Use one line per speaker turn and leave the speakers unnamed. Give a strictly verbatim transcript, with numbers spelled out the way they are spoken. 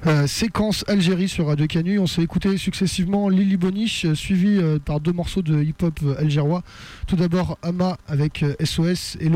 Euh, séquence Algérie sur Radio Canu. On s'est écouté successivement Lily Boniche, euh, suivi euh, par deux morceaux de hip-hop euh, algérois. Tout d'abord Ama avec euh, S O S et le